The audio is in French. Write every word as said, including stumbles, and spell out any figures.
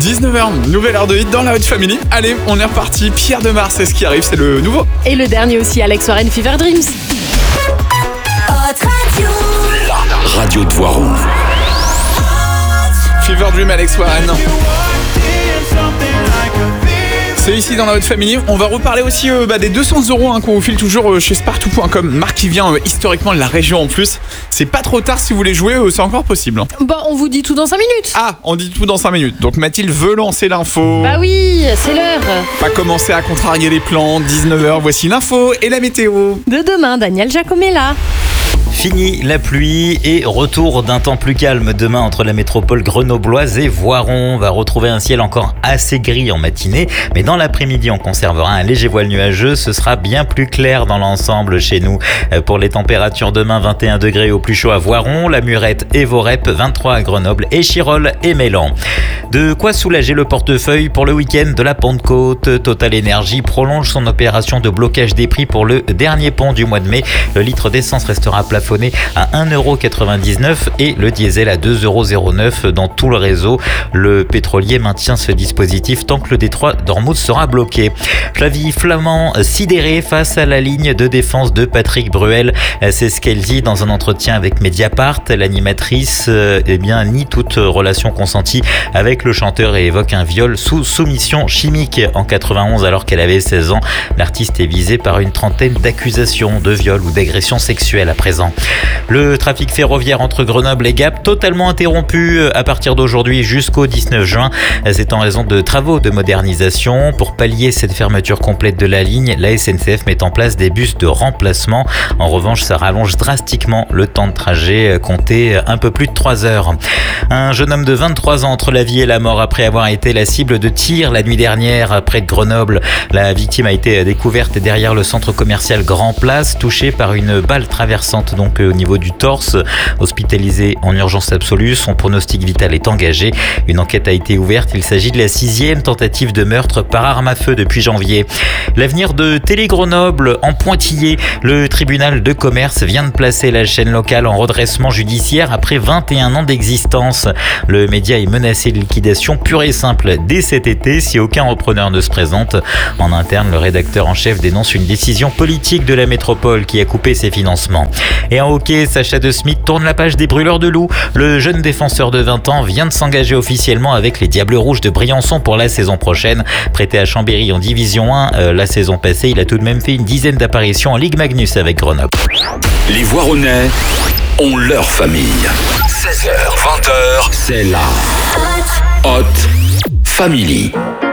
dix-neuf heures, nouvelle heure de hit dans la Hot Family. Allez, on est reparti. Pierre Demar, c'est ce qui arrive, c'est le nouveau. Et le dernier aussi, Alex Warren, Fever Dreams. Hot Radio. La radio de Voiron. Fever Dream, Alex Warren. C'est ici dans la Hot Family. On va reparler aussi euh, bah, des deux cents euros hein, qu'on vous file toujours euh, chez Spartou point com. Marque qui vient euh, historiquement de la région en plus. C'est pas trop tard si vous voulez jouer, euh, c'est encore possible. Hein. Bah, on vous dit tout dans cinq minutes. Ah, on dit tout dans cinq minutes. Donc Mathilde veut lancer l'info. Bah oui, c'est l'heure. Pas commencer à contrarier les plans. dix-neuf heures, voici l'info et la météo. De demain, Daniel Giacomella. Fini la pluie et retour d'un temps plus calme demain entre la métropole grenobloise et Voiron. On va retrouver un ciel encore assez gris en matinée, mais dans l'après-midi on conservera un léger voile nuageux. Ce sera bien plus clair dans l'ensemble chez nous. Pour les températures demain, vingt et un degrés au plus chaud à Voiron, La Murette et Vorep, vingt-trois à Grenoble et Chirol et Mélan. De quoi soulager le portefeuille pour le week-end de la Pentecôte. Total Énergie prolonge son opération de blocage des prix pour le dernier pont du mois de mai. Le litre d'essence restera plafonné à un euro quatre-vingt-dix-neuf et le diesel à deux euros zéro neuf dans tout le réseau. Le pétrolier maintient ce dispositif tant que le détroit d'Ormuz sera bloqué. Flavie Flament sidérée face à la ligne de défense de Patrick Bruel. C'est ce qu'elle dit dans un entretien avec Mediapart. L'animatrice eh bien, nie toute relation consentie avec le chanteur et évoque un viol sous soumission chimique en quatre-vingt-onze alors qu'elle avait seize ans. L'artiste est visé par une trentaine d'accusations de viol ou d'agression sexuelle à présent. Le trafic ferroviaire entre Grenoble et Gap totalement interrompu à partir d'aujourd'hui jusqu'au dix-neuf juin. C'est en raison de travaux de modernisation. Pour pallier cette fermeture complète de la ligne, la S N C F met en place des bus de remplacement. En revanche, ça rallonge drastiquement le temps de trajet, compté un peu plus de trois heures. Un jeune homme de vingt-trois ans entre la vie et la mort après avoir été la cible de tirs la nuit dernière près de Grenoble. La victime a été découverte derrière le centre commercial Grand Place, touchée par une balle traversante donc au niveau du torse. Hospitalisé en urgence absolue, son pronostic vital est engagé. Une enquête a été ouverte. Il s'agit de la sixième tentative de meurtre par arme à feu depuis janvier. L'avenir de Télé Grenoble en pointillé. Le tribunal de commerce vient de placer la chaîne locale en redressement judiciaire après vingt et un ans d'existence. Le média est menacé de liquidation pure et simple dès cet été si aucun repreneur ne se présente. En interne, le rédacteur en chef dénonce une décision politique de la métropole qui a coupé ses financements. Et en hockey, Sacha De Smith tourne la page des brûleurs de loups. Le jeune défenseur de vingt ans vient de s'engager officiellement avec les Diables Rouges de Briançon pour la saison prochaine. Prêté à Chambéry en Division un euh, la saison passée, il a tout de même fait une dizaine d'apparitions en Ligue Magnus avec Grenoble. Les Voironnais ont leur famille. seize heures, vingt heures, c'est la Hot Family.